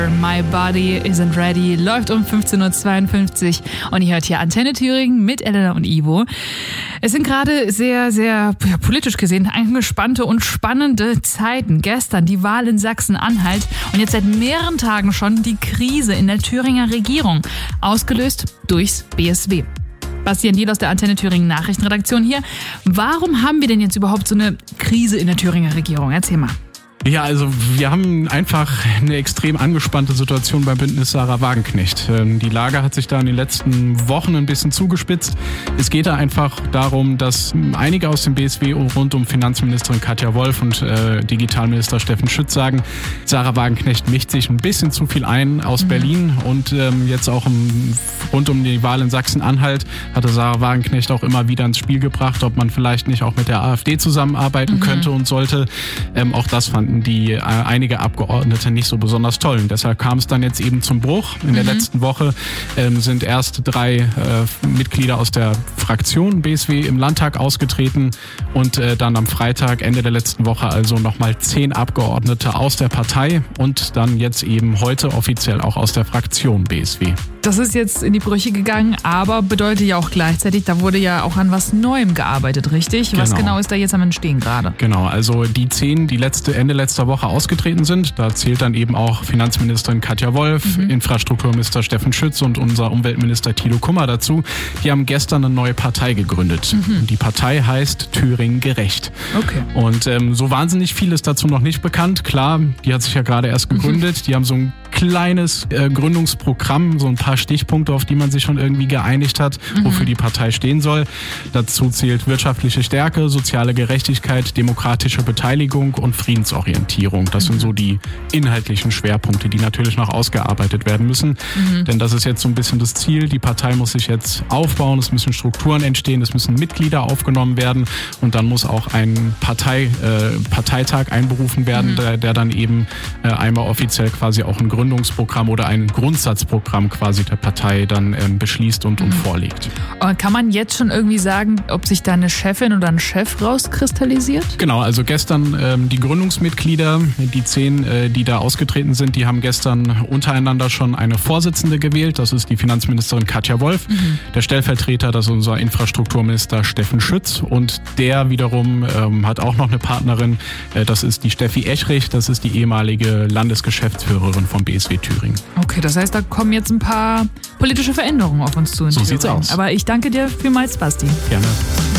My Body Isn't Ready läuft um 15.52 Uhr und ihr hört hier Antenne Thüringen mit Elena und Ivo. Es sind gerade sehr, sehr politisch gesehen angespannte und spannende Zeiten. Gestern die Wahl in Sachsen-Anhalt und jetzt seit mehreren Tagen schon die Krise in der Thüringer Regierung, ausgelöst durchs BSW. Bastian Diel aus der Antenne Thüringen Nachrichtenredaktion hier. Warum haben wir denn jetzt überhaupt so eine Krise in der Thüringer Regierung? Erzähl mal. Ja, also wir haben einfach eine extrem angespannte Situation beim Bündnis Sarah Wagenknecht. Die Lage hat sich da in den letzten Wochen ein bisschen zugespitzt. Es geht da einfach darum, dass einige aus dem BSW rund um Finanzministerin Katja Wolf und Digitalminister Steffen Schütz sagen, Sarah Wagenknecht mischt sich ein bisschen zu viel ein aus Berlin und jetzt auch rund um die Wahl in Sachsen-Anhalt hatte Sarah Wagenknecht auch immer wieder ins Spiel gebracht, ob man vielleicht nicht auch mit der AfD zusammenarbeiten könnte und sollte. Auch das fanden die einige Abgeordnete nicht so besonders toll. Und deshalb kam es dann jetzt eben zum Bruch. In der letzten Woche sind erst 3 Mitglieder aus der Fraktion BSW im Landtag ausgetreten und dann am Freitag, Ende der letzten Woche, also nochmal 10 Abgeordnete aus der Partei und dann jetzt eben heute offiziell auch aus der Fraktion BSW. Das ist jetzt in die Brüche gegangen, aber bedeutet ja auch gleichzeitig, da wurde ja auch an was Neuem gearbeitet, richtig? Was genau ist da jetzt am Entstehen gerade? Genau, also die 10, die Ende letzter Woche ausgetreten sind, da zählt dann eben auch Finanzministerin Katja Wolf, Infrastrukturminister Steffen Schütz und unser Umweltminister Thilo Kummer dazu. Die haben gestern eine neue Partei gegründet. Und die Partei heißt Thüringen gerecht. Okay. Und so wahnsinnig viel ist dazu noch nicht bekannt. Klar, die hat sich ja gerade erst gegründet. Die haben so ein kleines Gründungsprogramm, so ein paar Stichpunkte, auf die man sich schon irgendwie geeinigt hat, wofür die Partei stehen soll. Dazu zählt wirtschaftliche Stärke, soziale Gerechtigkeit, demokratische Beteiligung und Friedensorientierung. Das sind so die inhaltlichen Schwerpunkte, die natürlich noch ausgearbeitet werden müssen. Denn das ist jetzt so ein bisschen das Ziel. Die Partei muss sich jetzt aufbauen, es müssen Strukturen entstehen, es müssen Mitglieder aufgenommen werden und dann muss auch ein Parteitag einberufen werden, der dann eben einmal offiziell quasi auch ein Gründungsprogramm oder ein Grundsatzprogramm quasi der Partei dann beschließt und vorlegt. Und kann man jetzt schon irgendwie sagen, ob sich da eine Chefin oder ein Chef rauskristallisiert? Genau, also gestern die Gründungsmitglieder, die 10, die da ausgetreten sind, die haben gestern untereinander schon eine Vorsitzende gewählt. Das ist die Finanzministerin Katja Wolf. Der Stellvertreter, das ist unser Infrastrukturminister Steffen Schütz. Und der wiederum hat auch noch eine Partnerin. Das ist die Steffi Echrich. Das ist die ehemalige Landesgeschäftsführerin vom BSW Thüringen. Okay, das heißt, da kommen jetzt ein paar politische Veränderungen auf uns zu. So sieht's aus. Aber ich danke dir vielmals, Basti. Gerne.